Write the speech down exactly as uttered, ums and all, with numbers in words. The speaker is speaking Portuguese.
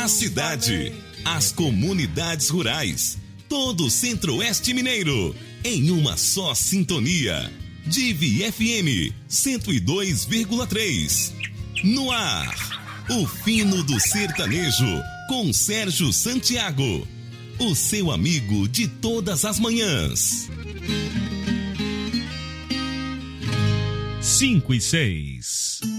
A cidade, as comunidades rurais, todo o Centro-Oeste Mineiro, em uma só sintonia. Divi F M cento e dois vírgula três. No ar, o fino do sertanejo, com Sérgio Santiago, o seu amigo de todas as manhãs. Cinco e seis.